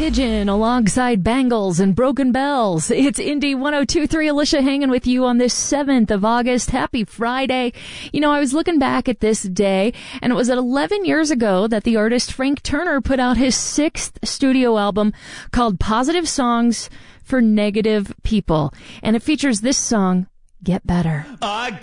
Pigeon alongside Bangles and Broken Bells. It's Indie 102.3. Alicia hanging with you on this 7th of August. Happy Friday. You know, I was looking back at this day, and it was 11 years ago that the artist Frank Turner put out his 6th studio album called Positive Songs for Negative People. And it features this song, Get Better. I